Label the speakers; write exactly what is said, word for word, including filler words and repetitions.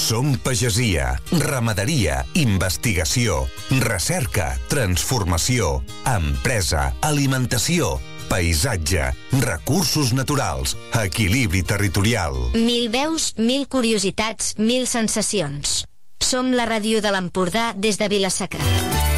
Speaker 1: Som pagesia, ramaderia, investigació, recerca, transformació, empresa, alimentació, paisatge, recursos naturals, equilibri territorial.
Speaker 2: Mil veus, mil curiositats, mil sensacions. Som la ràdio de l'Empordà des de Vila-sacra.